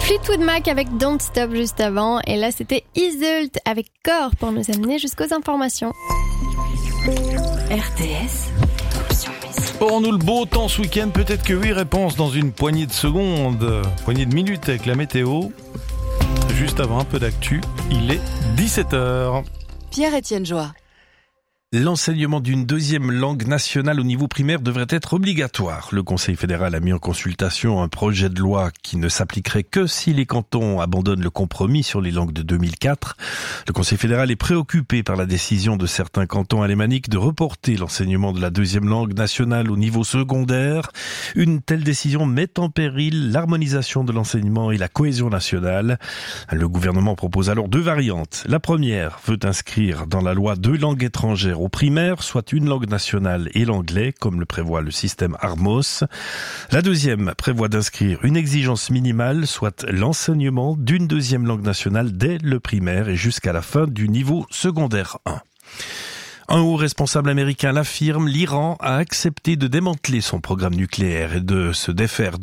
Fleetwood Mac avec Don't Stop juste avant. Et là, c'était Iseult avec Core pour nous amener jusqu'aux informations. RTS. Aurons-nous le beau temps ce week-end? Peut-être que oui, réponse dans une poignée de secondes, poignée de minutes avec la météo. Juste avant un peu d'actu, il est 17h. Pierre-Étienne Joie. L'enseignement d'une deuxième langue nationale au niveau primaire devrait être obligatoire. Le Conseil fédéral a mis en consultation un projet de loi qui ne s'appliquerait que si les cantons abandonnent le compromis sur les langues de 2004. Le Conseil fédéral est préoccupé par la décision de certains cantons alémaniques de reporter l'enseignement de la deuxième langue nationale au niveau secondaire. Une telle décision met en péril l'harmonisation de l'enseignement et la cohésion nationale. Le gouvernement propose alors deux variantes. La première veut inscrire dans la loi 2 langues étrangères au primaire, soit une langue nationale et l'anglais, comme le prévoit le système Armos. La deuxième prévoit d'inscrire une exigence minimale, soit l'enseignement d'une deuxième langue nationale dès le primaire et jusqu'à la fin du niveau secondaire 1. Un haut responsable américain l'affirme, l'Iran a accepté de démanteler son programme nucléaire et de se défaire